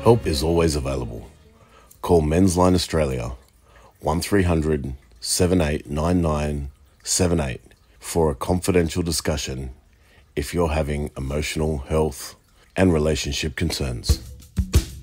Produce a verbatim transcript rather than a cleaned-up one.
Help is always available. Call Men's Line Australia one three hundred seven eight nine nine seven eight for a confidential discussion if you're having emotional, health and relationship concerns.